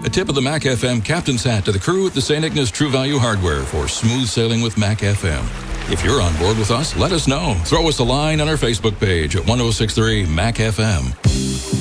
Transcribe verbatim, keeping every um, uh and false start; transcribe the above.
A tip of the Mac F M captain's hat to the crew at the Saint Ignace True Value Hardware for smooth sailing with Mac F M. If you're on board with us, let us know. Throw us a line on our Facebook page at ten sixty-three Mac F M.